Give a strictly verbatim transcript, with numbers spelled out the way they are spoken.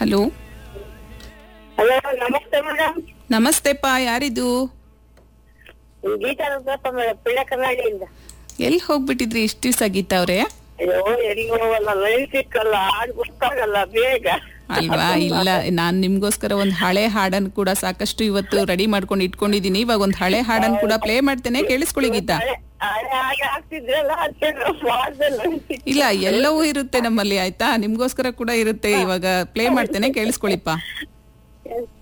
Hello hello, ನಮಸ್ತೆ madam. ನಮಸ್ತೆಪ್ಪ, ಯಾರಿದು? Geetha Rudrappa madam, Pilla ಕನ್ನಡಿಯಿಂದ. ಎಲ್ಲಿ ಹೋಗ್ಬಿಟ್ಟಿದ್ರಿ ಇಷ್ಟ ದಿವ್ಸ ಗೀತಾ ಅವ್ರೆ? ಅಯ್ಯೋ, ಎಲ್ಲಿ ಹೋಗಲ್ಲ, ಲೈನ್ ಸಿಕ್ಕಲ್ಲ, ಹಾಡು ಗೊತ್ತಾಗಲ್ಲ ಬೇಗ ಅಲ್ವಾ? ಇಲ್ಲ, ನಾನ್ ನಿಮ್ಗೋಸ್ಕರ ಒಂದ್ ಹಳೆ ಹಾಡನ್ ಕೂಡ ಸಾಕಷ್ಟು ಇವತ್ತು ರೆಡಿ ಮಾಡ್ಕೊಂಡು ಇಟ್ಕೊಂಡಿದೀನಿ. ಇವಾಗ ಒಂದ್ ಹಳೆ ಹಾಡನ್ ಕೂಡ ಪ್ಲೇ ಮಾಡ್ತೇನೆ, ಕೇಳಿಸ್ಕೊಳ್ಳಿ ಗೀತಾ. ಹಾಗೆ ಆಗ್ತಿದ್ರಲ್ಲ, ಇಲ್ಲ, ಎಲ್ಲವೂ ಇರುತ್ತೆ ನಮ್ಮಲ್ಲಿ, ಆಯ್ತಾ? ನಿಮ್ಗೋಸ್ಕರ ಕೂಡ ಇರುತ್ತೆ. ಇವಾಗ ಪ್ಲೇ ಮಾಡ್ತೇನೆ, ಕೇಳಿಸ್ಕೊಳ್ಳಿಪ್ಪ.